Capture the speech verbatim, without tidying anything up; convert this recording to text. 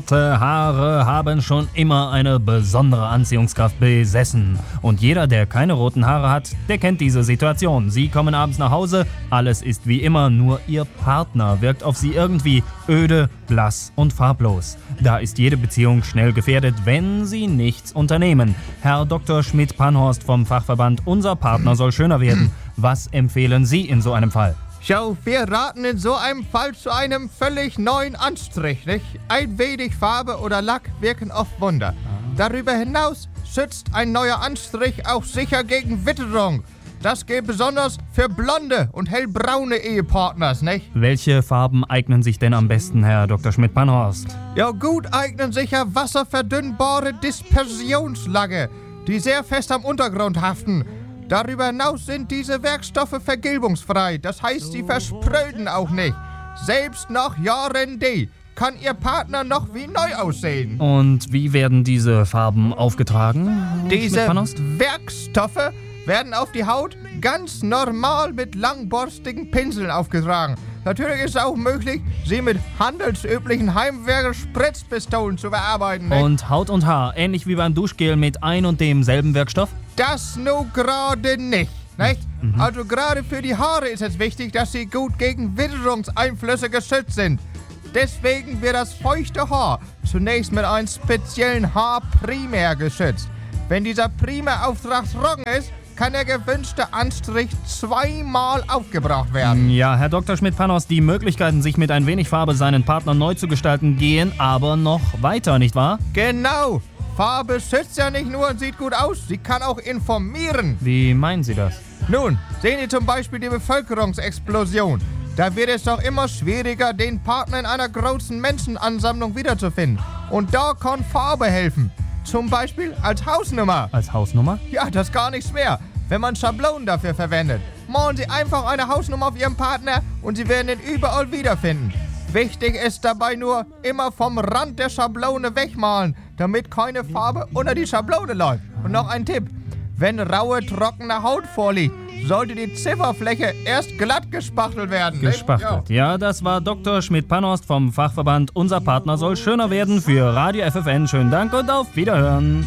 Rote Haare haben schon immer eine besondere Anziehungskraft besessen. Und jeder, der keine roten Haare hat, der kennt diese Situation. Sie kommen abends nach Hause, alles ist wie immer, nur ihr Partner wirkt auf sie irgendwie öde, blass und farblos. Da ist jede Beziehung schnell gefährdet, wenn sie nichts unternehmen. Herr Doktor Schmidt-Panhorst vom Fachverband Unser Partner soll schöner werden. Was empfehlen Sie in so einem Fall? Schau, wir raten in so einem Fall zu einem völlig neuen Anstrich, nicht? Ein wenig Farbe oder Lack wirken oft Wunder. Darüber hinaus schützt ein neuer Anstrich auch sicher gegen Witterung. Das gilt besonders für blonde und hellbraune Ehepartners, nicht? Welche Farben eignen sich denn am besten, Herr Doktor Schmidt-Panhorst? Ja, gut eignen sich ja wasserverdünnbare Dispersionslacke, die sehr fest am Untergrund haften. Darüber hinaus sind diese Werkstoffe vergilbungsfrei, das heißt, sie verspröden auch nicht. Selbst nach Jahren D kann Ihr Partner noch wie neu aussehen. Und wie werden diese Farben aufgetragen? Diese Schmidt-Panhorst? Werkstoffe werden auf die Haut ganz normal mit langborstigen Pinseln aufgetragen. Natürlich ist es auch möglich, sie mit handelsüblichen Heimwerker-Spritzpistolen zu bearbeiten. Nicht? Und Haut und Haar, ähnlich wie beim Duschgel mit ein und demselben Werkstoff? Das nur gerade nicht, nicht? Mhm. Also gerade für die Haare ist es wichtig, dass sie gut gegen Witterungseinflüsse geschützt sind. Deswegen wird das feuchte Haar zunächst mit einem speziellen Haarprimer geschützt. Wenn dieser Primerauftrag trocken ist, kann der gewünschte Anstrich zweimal aufgebraucht werden. Ja, Herr Doktor Schmidt-Panhorst, die Möglichkeiten, sich mit ein wenig Farbe seinen Partner neu zu gestalten, gehen aber noch weiter, nicht wahr? Genau. Farbe schützt ja nicht nur und sieht gut aus, sie kann auch informieren. Wie meinen Sie das? Nun, sehen Sie zum Beispiel die Bevölkerungsexplosion. Da wird es doch immer schwieriger, den Partner in einer großen Menschenansammlung wiederzufinden. Und da kann Farbe helfen. Zum Beispiel als Hausnummer. Als Hausnummer? Ja, das ist gar nichts mehr, wenn man Schablonen dafür verwendet. Malen Sie einfach eine Hausnummer auf Ihren Partner und Sie werden ihn überall wiederfinden. Wichtig ist dabei nur, immer vom Rand der Schablone wegmalen, damit keine Farbe unter die Schablone läuft. Und noch ein Tipp: Wenn raue, trockene Haut vorliegt, sollte die Zifferfläche erst glatt gespachtelt werden. Gespachtelt. Ja, das war Doktor Schmidt-Panhorst vom Fachverband Unser Partner soll schöner werden für Radio F F N. Schönen Dank und auf Wiederhören.